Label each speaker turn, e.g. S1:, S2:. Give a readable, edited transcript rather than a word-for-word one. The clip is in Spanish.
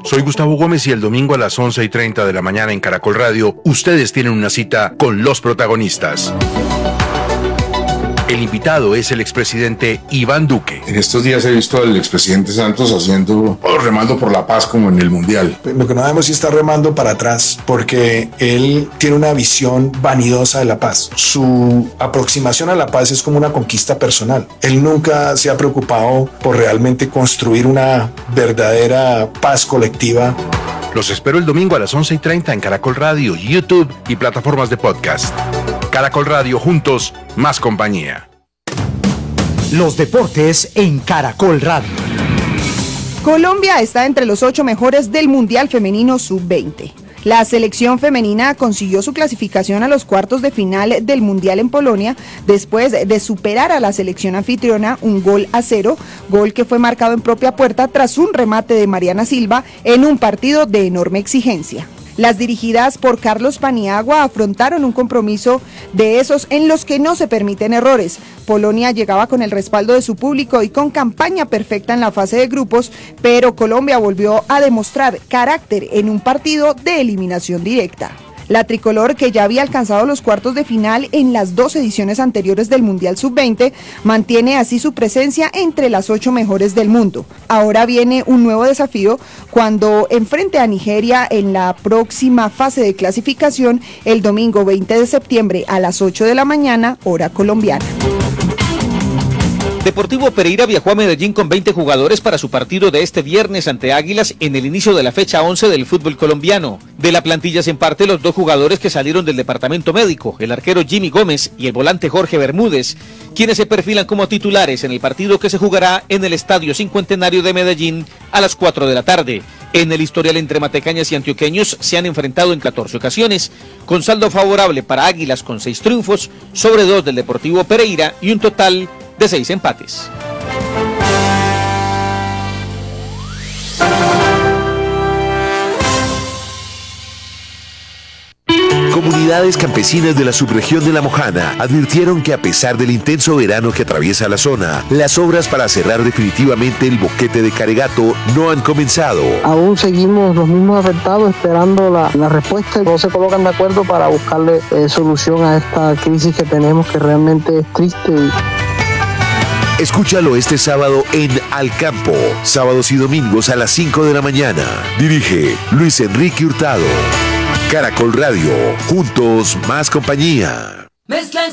S1: Soy Gustavo Gómez y el domingo a las 11:30 de la mañana en Caracol Radio, ustedes tienen una cita con los protagonistas. El invitado es el expresidente Iván Duque.
S2: En estos días he visto al expresidente Santos remando por la paz como en el Mundial.
S3: Lo que no debemos es estar remando para atrás, porque él tiene una visión vanidosa de la paz. Su aproximación a la paz es como una conquista personal. Él nunca se ha preocupado por realmente construir una verdadera paz colectiva.
S1: Los espero el domingo a las 11:30 en Caracol Radio, YouTube y plataformas de podcast. Caracol Radio, juntos, más compañía.
S4: Los deportes en Caracol Radio.
S5: Colombia está entre los 8 mejores del Mundial Femenino Sub-20. La selección femenina consiguió su clasificación a los cuartos de final del Mundial en Polonia después de superar a la selección anfitriona 1-0, gol que fue marcado en propia puerta tras un remate de Mariana Silva en un partido de enorme exigencia. Las dirigidas por Carlos Paniagua afrontaron un compromiso de esos en los que no se permiten errores. Polonia llegaba con el respaldo de su público y con campaña perfecta en la fase de grupos, pero Colombia volvió a demostrar carácter en un partido de eliminación directa. La tricolor, que ya había alcanzado los cuartos de final en las 2 ediciones anteriores del Mundial Sub-20, mantiene así su presencia entre las 8 mejores del mundo. Ahora viene un nuevo desafío cuando enfrente a Nigeria en la próxima fase de clasificación el domingo 20 de septiembre a las 8 de la mañana, hora colombiana.
S6: Deportivo Pereira viajó a Medellín con 20 jugadores para su partido de este viernes ante Águilas en el inicio de la fecha 11 del fútbol colombiano. De la plantilla hacen parte los 2 jugadores que salieron del departamento médico, el arquero Jimmy Gómez y el volante Jorge Bermúdez, quienes se perfilan como titulares en el partido que se jugará en el Estadio Cincuentenario de Medellín a las 4 de la tarde. En el historial entre matecañas y antioqueños se han enfrentado en 14 ocasiones, con saldo favorable para Águilas con 6 triunfos sobre 2 del Deportivo Pereira y un total de 6 empates.
S7: Comunidades campesinas de la subregión de La Mojana advirtieron que a pesar del intenso verano que atraviesa la zona, las obras para cerrar definitivamente el boquete de Caregato no han comenzado.
S8: Aún seguimos los mismos afectados esperando la respuesta. No se colocan de acuerdo para buscarle solución a esta crisis que tenemos, que realmente es triste.
S7: Escúchalo este sábado en Al Campo, sábados y domingos a las 5 de la mañana. Dirige Luis Enrique Hurtado. Caracol Radio, juntos más compañía.
S9: Mezcla